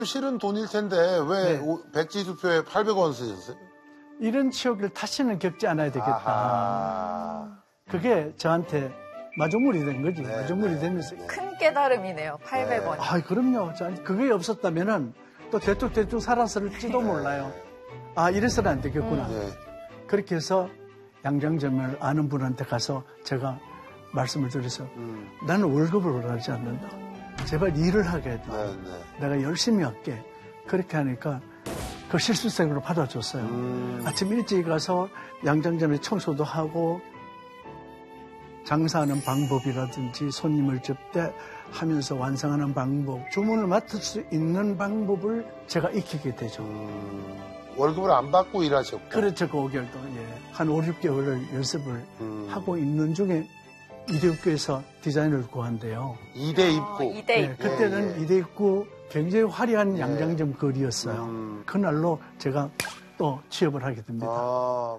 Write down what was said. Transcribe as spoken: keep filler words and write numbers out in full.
실은 돈일 텐데 왜 네. 백지 수표에 팔백 원 쓰셨어요? 이런 치욕을 다시는 겪지 않아야 되겠다. 아하. 그게 저한테 마중물이 된 거지. 네, 마중물이 네. 되면서. 큰 깨달음이네요. 팔백 원. 아, 그럼요. 저 그게 없었다면은 또 대충대충 살았을지도 몰라요. 아, 이래서는 안 되겠구나. 네. 그렇게 해서 양장점을 아는 분한테 가서 제가 말씀을 드려서 음. 나는 월급을 원하지 않는다. 제발 일을 하게 해줘. 네, 네. 내가 열심히 할게. 그렇게 하니까 그 실수생으로 받아줬어요. 음. 아침 일찍 가서 양장점에 청소도 하고 장사하는 방법이라든지 손님을 접대하면서 완성하는 방법, 주문을 맡을 수 있는 방법을 제가 익히게 되죠. 음. 월급을 안 받고 일하셨고. 그렇죠, 그 오 개월도. 예. 한 오, 육 개월을 연습을 음. 하고 있는 중에 이대입구에서 디자인을 구한대요. 이대 입고. 어, 이대 예, 그때는 예, 예. 이대입구 굉장히 화려한 예. 양장점 거리였어요. 음. 그날로 제가 또 취업을 하게 됩니다. 아.